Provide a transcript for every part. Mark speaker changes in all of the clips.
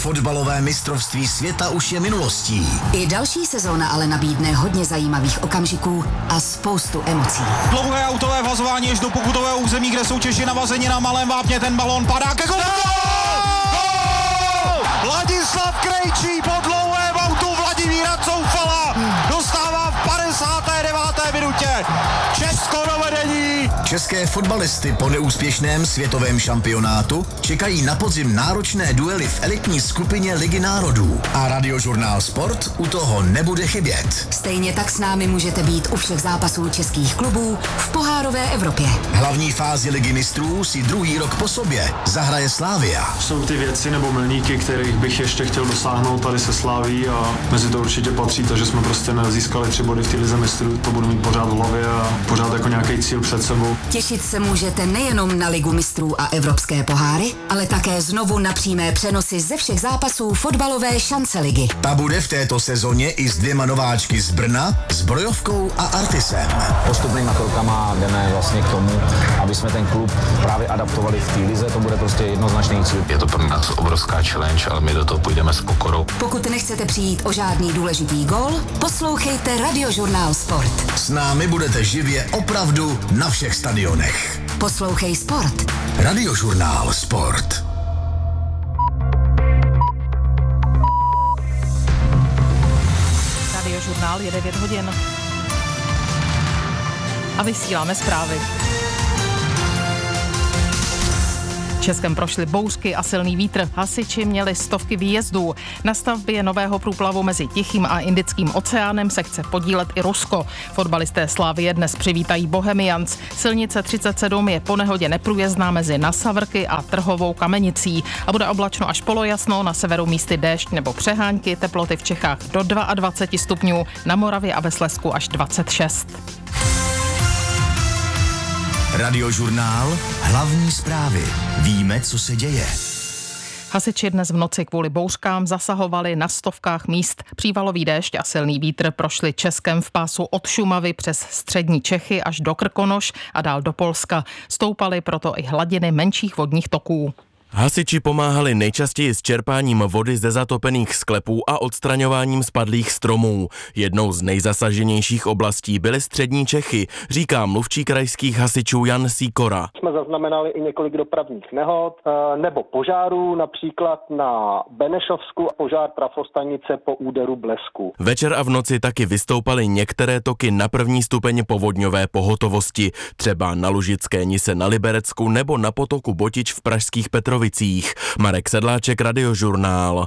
Speaker 1: Fotbalové mistrovství světa už je minulostí.
Speaker 2: I další sezóna ale nabídne hodně zajímavých okamžiků a spoustu emocí.
Speaker 3: Dlouhé autové vhazování až do pokutového území, kde jsou Češi navazeni na malém vápně, ten balón padá ke gólu! Ladislav Krejčí po dlouhém autu Vladimíra Coufala dostává v 59. minutě Česko do vedení.
Speaker 1: České fotbalisty po neúspěšném světovém šampionátu čekají na podzim náročné duely v elitní skupině Ligy národů. A Radiožurnál Sport u toho nebude chybět.
Speaker 2: Stejně tak s námi můžete být u všech zápasů českých klubů v pohárové Evropě.
Speaker 1: Hlavní fázi Ligy mistrů si druhý rok po sobě zahraje Slavia.
Speaker 4: Jsou ty věci nebo milníky, kterých bych ještě chtěl dosáhnout tady se Slaví, a mezi to určitě patří to, že jsme prostě nezískali 3 body v té lize mistrů. To budu mít pořád v hlavě a pořád jako nějaký cíl před sebou.
Speaker 2: Těšit se můžete nejenom na Ligu mistrů a evropské poháry, ale také znovu na přímé přenosy ze všech zápasů fotbalové šance ligy.
Speaker 1: Ta bude v této sezóně i s 2 nováčky z Brna, s Brojovkou a Artisem.
Speaker 5: Postupnýma krokama jdeme vlastně k tomu, aby jsme ten klub právě adaptovali v té lize, to bude prostě jednoznačný cíl.
Speaker 6: Je to pro nás obrovská challenge, ale my do toho půjdeme s pokorou.
Speaker 2: Pokud nechcete přijít o žádný důležitý gól, poslouchejte Radiožurnál Sport.
Speaker 1: S námi budete živě opravdu na všech stadionech.
Speaker 2: Poslouchej Sport.
Speaker 1: Radiožurnál Sport.
Speaker 7: Radiožurnál je 9 hodin. A vysíláme zprávy. Českem prošly bouřky a silný vítr. Hasiči měli stovky výjezdů. Na stavbě nového průplavu mezi Tichým a Indickým oceánem se chce podílet i Rusko. Fotbalisté Slavie dnes přivítají Bohemians. Silnice 37 je po nehodě neprůjezdná mezi Nasavrky a Trhovou Kamenicí. A bude oblačno až polojasno, na severu místy déšť nebo přehánky, teploty v Čechách do 22 stupňů, na Moravě a ve Slezsku až 26.
Speaker 1: Radiožurnál, hlavní zprávy. Víme, co se děje.
Speaker 7: Hasiči dnes v noci kvůli bouřkám zasahovali na stovkách míst. Přívalový déšť a silný vítr prošli Českem v pásu od Šumavy přes střední Čechy až do Krkonoš a dál do Polska. Stoupaly proto i hladiny menších vodních toků.
Speaker 8: Hasiči pomáhali nejčastěji s čerpáním vody ze zatopených sklepů a odstraňováním spadlých stromů. Jednou z nejzasaženějších oblastí byly střední Čechy, říká mluvčí krajských hasičů Jan Sýkora.
Speaker 9: Jsme zaznamenali i několik dopravních nehod nebo požárů, například na Benešovsku a požár trafostanice po úderu blesku.
Speaker 8: Večer a v noci taky vystoupaly některé toky na první stupeň povodňové pohotovosti, třeba na Lužické Nise na Liberecku nebo na potoku Botič v pražských Petrovicích. Marek Sedláček, Radiožurnál.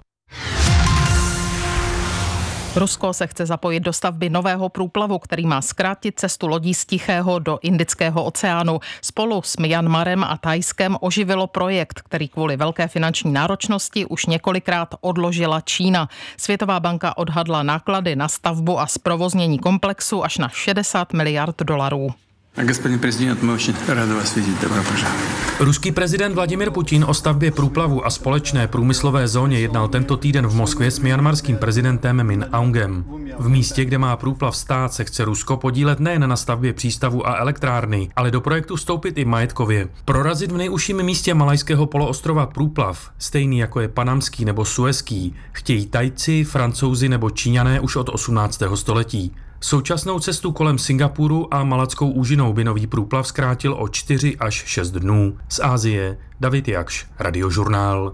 Speaker 7: Rusko se chce zapojit do stavby nového průplavu, který má zkrátit cestu lodí z Tichého do Indického oceánu. Spolu s Myanmarem a Thajskem oživilo projekt, který kvůli velké finanční náročnosti už několikrát odložila Čína. Světová banka odhadla náklady na stavbu a zprovoznění komplexu až na 60 miliard dolarů.
Speaker 10: Господин президент, мы очень рады вас видеть. Добро пожаловать.
Speaker 11: Ruský prezident Vladimir Putin o stavbě průplavu a společné průmyslové zóně jednal tento týden v Moskvě s myanmarským prezidentem Min Aungem. V místě, kde má průplav stát, se chce Rusko podílet nejen na stavbě přístavu a elektrárny, ale do projektu vstoupit i majetkově. Prorazit v nejužším místě malajského poloostrova průplav, stejný jako je panamský nebo suezký, chtějí Tajci, Francouzi nebo Číňané už od 18. století. Současnou cestu kolem Singapuru a Malackou úžinou by nový průplav zkrátil o 4 až 6 dnů. Z Asie David Jakš, Radiožurnál.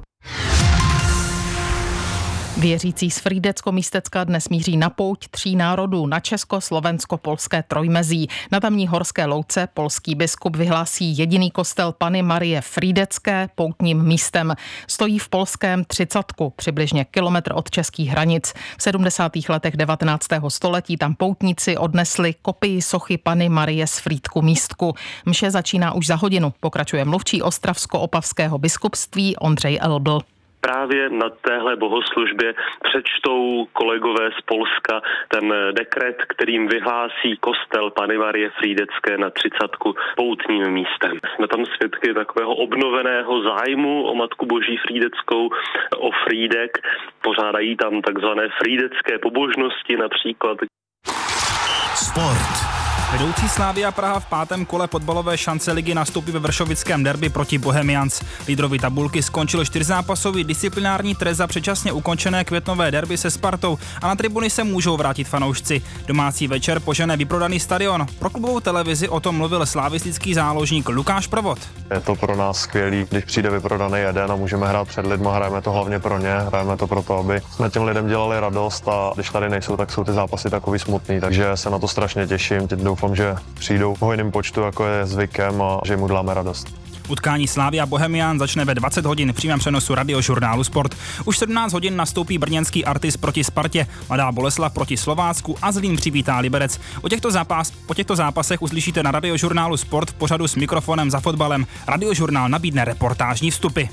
Speaker 7: Věřící z Frýdecko-Místecka dnes míří na pouť 3 národů na česko-slovensko-polské trojmezí. Na tamní horské louce polský biskup vyhlásí jediný kostel Panny Marie Frýdecké poutním místem. Stojí v polském Třicatku, přibližně kilometr od českých hranic. V 70. letech 19. století tam poutníci odnesli kopii sochy Panny Marie z Frýdku Místku. Mše začíná už za hodinu, pokračuje mluvčí ostravsko-opavského biskupství Ondřej Elbl.
Speaker 12: Právě na téhle bohoslužbě přečtou kolegové z Polska ten dekret, kterým vyhlásí kostel Panny Marie Frýdecké na Třicatku poutním místem. Jsme tam svědky takového obnoveného zájmu o Matku Boží Frýdeckou, o Frýdek. Pořádají tam takzvané frýdecké pobožnosti například.
Speaker 1: Sport.
Speaker 13: Vedoucí Slavia Praha v 5. kole fotbalové šance ligy nastoupí ve vršovickém derby proti Bohemians. Lídrovi tabulky skončil 4zápasový disciplinární trest za předčasně ukončené květnové derby se Spartou a na tribuny se můžou vrátit fanoušci. Domácí večer požene vyprodaný stadion. Pro klubovou televizi o tom mluvil slavistický záložník Lukáš Provod.
Speaker 14: Je to pro nás skvělý, když přijde vyprodaný jeden a můžeme hrát před lidma, hrajeme to hlavně pro ně, hrajeme to proto, aby jsme těm lidem dělali radost a když tady nejsou, tak jsou ty zápasy takový smutný, takže se na to strašně těším. Teď doufám, že přijdou v hojném počtu, jako je zvykem a že jim uděláme radost.
Speaker 13: Utkání Slavia Bohemian začne ve 20 hodin v přímém přenosu Radiožurnálu Sport. Už 17 hodin nastoupí brněnský Artis proti Spartě, Mladá Boleslav proti Slovácku a Zlín přivítá Liberec. O těchto zápasech uslyšíte na Radiožurnálu Sport v pořadu S mikrofonem za fotbalem. Radiožurnál nabídne reportážní vstupy.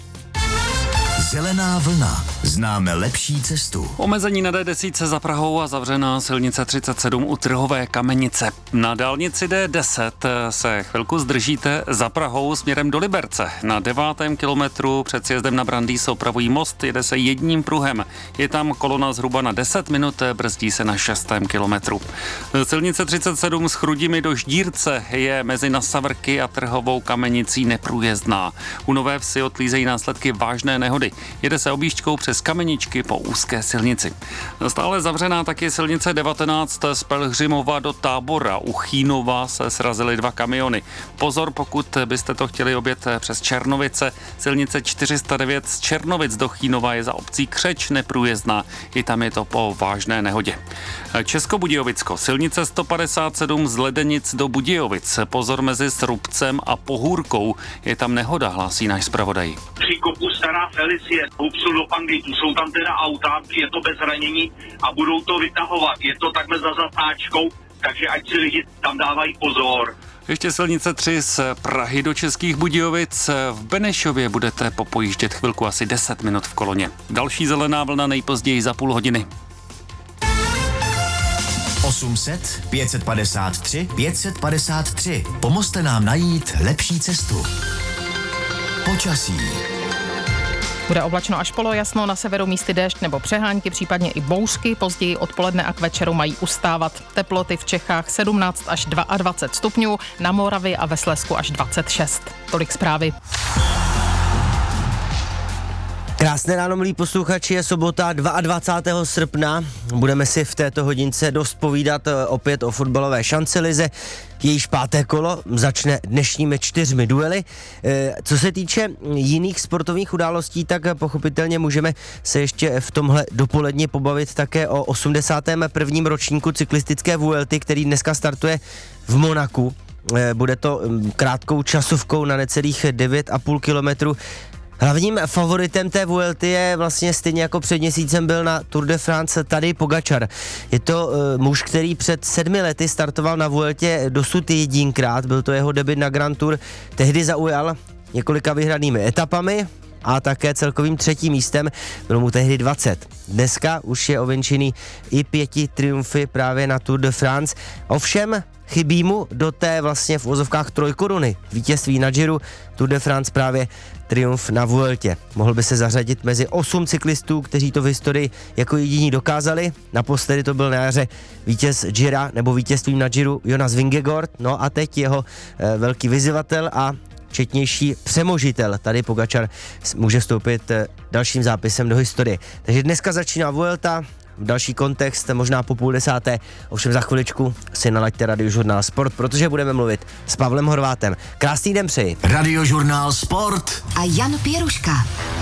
Speaker 1: Zelená vlna. Známe lepší cestu.
Speaker 15: Omezení na D10 za Prahou a zavřená silnice 37 u Trhové Kamenice. Na dálnici D10 se chvilku zdržíte za Prahou směrem do Liberce. Na 9. kilometru před sjezdem na Brandýs opravují most, jede se jedním pruhem. Je tam kolona zhruba na 10 minut, brzdí se na 6. kilometru. Silnice 37 s Chrudimi do Ždírce je mezi Nasavrky a Trhovou Kamenicí neprůjezdná. U Nové Vsi odklízejí následky vážné nehody. Jede se objížďkou přes Kameničky po úzké silnici. Stále zavřená taky silnice 19 z Pelhřimova do Tábora. U Chínova se srazily 2 kamiony. Pozor, pokud byste to chtěli objet přes Černovice. Silnice 409 z Černovic do Chínova je za obcí Křeč neprůjezdná. I tam je to po vážné nehodě. Českobudějovicko. Silnice 157 z Ledenic do Budějovic. Pozor mezi Srubcem a Pohůrkou. Je tam nehoda, hlásí náš zpravodaj.
Speaker 16: Příkopu Stará Felicie, upsul do Pangitu, jsou tam teda auta, je to bez ranění a budou to vytahovat. Je to takhle za zatáčkou, takže ať si lidi tam dávají pozor.
Speaker 15: Ještě silnice 3 z Prahy do Českých Budějovic. V Benešově budete popojíždět chvilku asi 10 minut v koloně. Další zelená vlna nejpozději za půl hodiny.
Speaker 1: 800 553 553. Pomozte nám najít lepší cestu. Počasí.
Speaker 7: Bude oblačno až polojasno, na severu místy déšť nebo přehánky, případně i bouřky. Později odpoledne a k večeru mají ustávat. Teploty v Čechách 17 až 22 stupňů, na Moravě a ve Slezsku až 26. Tolik zprávy.
Speaker 17: Krásné ráno, milí posluchači, je sobota 22. srpna. Budeme si v této hodince dost povídat opět o fotbalové šancelize. Jejíž 5. kolo začne dnešními 4 duely. Co se týče jiných sportovních událostí, tak pochopitelně můžeme se ještě v tomhle dopoledni pobavit také o 81. ročníku cyklistické Vuelty, který dneska startuje v Monaku. Bude to krátkou časovkou na necelých 9,5 kilometru. Hlavním favoritem té Vuelty je vlastně stejně jako před měsícem byl na Tour de France Tadej Pogačar. Je to muž, který před 7 lety startoval na Vueltě dosud jedinkrát, byl to jeho debut na Grand Tour, tehdy zaujal několika vyhranými etapami a také celkovým 3. místem, bylo mu tehdy 20. Dneska už je ovenčený i 5 triumfy právě na Tour de France, ovšem chybí mu do té vlastně v uvozovkách trojkoruny vítězství na Giro, Tour de France právě triumf na Vueltě. Mohl by se zařadit mezi 8 cyklistů, kteří to v historii jako jediní dokázali. Naposledy to byl na jaře vítěz Gira nebo vítězstvím na Giro Jonas Vingegaard. No a teď jeho velký vyzývatel a četnější přemožitel. Tady Pogačar může vstoupit dalším zápisem do historie. Takže dneska začíná Vuelta. Další kontext, možná po 9:30, ovšem za chviličku si nalaďte Radiožurnál Sport, protože budeme mluvit s Pavlem Horvátem. Krásný den přeji.
Speaker 1: Radiožurnál Sport
Speaker 2: a Jan Pěruška.